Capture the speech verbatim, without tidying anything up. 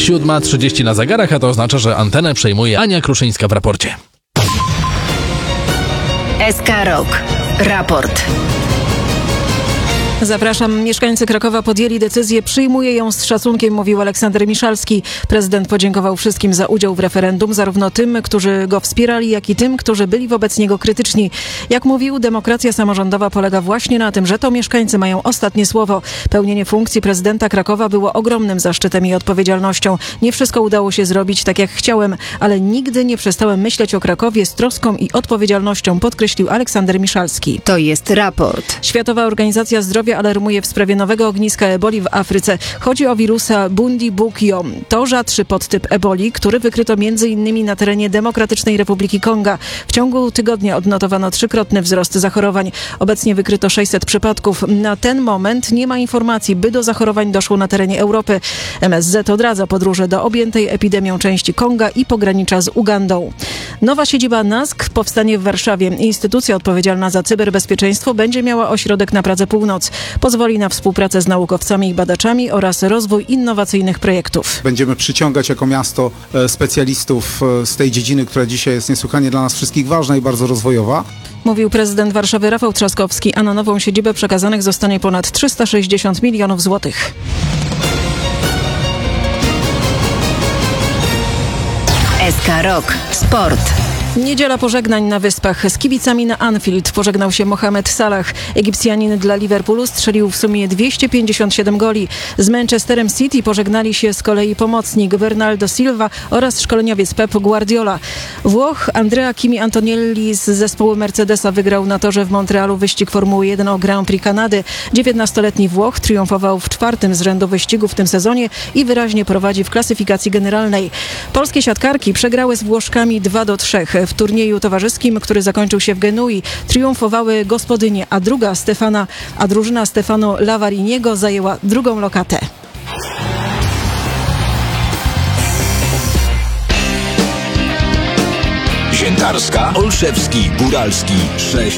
siódma trzydzieści na zegarach, a to oznacza, że antenę przejmuje Ania Kruszyńska w raporcie. S K Rok. Raport. Zapraszam. Mieszkańcy Krakowa podjęli decyzję, przyjmuje ją z szacunkiem, mówił Aleksander Miszalski. Prezydent podziękował wszystkim za udział w referendum, zarówno tym, którzy go wspierali, jak i tym, którzy byli wobec niego krytyczni. Jak mówił, demokracja samorządowa polega właśnie na tym, że to mieszkańcy mają ostatnie słowo. Pełnienie funkcji prezydenta Krakowa było ogromnym zaszczytem i odpowiedzialnością. Nie wszystko udało się zrobić tak, jak chciałem, ale nigdy nie przestałem myśleć o Krakowie z troską i odpowiedzialnością, podkreślił Aleksander Miszalski. To jest raport. Światowa Organizacja Zdrowia alarmuje w sprawie nowego ogniska eboli w Afryce. Chodzi o wirusa Bundibugyo. To rzadszy podtyp eboli, który wykryto między innymi na terenie Demokratycznej Republiki Konga. W ciągu tygodnia odnotowano trzykrotny wzrost zachorowań. Obecnie wykryto sześćset przypadków. Na ten moment nie ma informacji, by do zachorowań doszło na terenie Europy. M S Z odradza podróże do objętej epidemią części Konga i pogranicza z Ugandą. Nowa siedziba N A S K powstanie w Warszawie. Instytucja odpowiedzialna za cyberbezpieczeństwo będzie miała ośrodek na Pradze Północ. Pozwoli na współpracę z naukowcami i badaczami oraz rozwój innowacyjnych projektów. Będziemy przyciągać jako miasto specjalistów z tej dziedziny, która dzisiaj jest niesłychanie dla nas wszystkich ważna i bardzo rozwojowa. Mówił prezydent Warszawy Rafał Trzaskowski, a na nową siedzibę przekazanych zostanie ponad trzysta sześćdziesiąt milionów złotych. S K Rok. Sport. Niedziela pożegnań na Wyspach. Z kibicami na Anfield pożegnał się Mohamed Salah. Egipcjanin dla Liverpoolu strzelił w sumie dwieście pięćdziesiąt siedem goli. Z Manchesterem City pożegnali się z kolei pomocnik Bernardo Silva oraz szkoleniowiec Pep Guardiola. Włoch Andrea Kimi Antonelli z zespołu Mercedesa wygrał na torze w Montrealu wyścig Formuły jeden o Grand Prix Kanady. dziewiętnastoletni Włoch triumfował w czwartym z rzędu wyścigu w tym sezonie i wyraźnie prowadzi w klasyfikacji generalnej. Polskie siatkarki przegrały z Włoszkami dwa do trzech. W turnieju towarzyskim, który zakończył się w Genui, triumfowały gospodynie, a druga Stefana, a drużyna Stefano Lavariniego zajęła drugą lokatę. Ziętarska, Olszewski, Góralski sześć.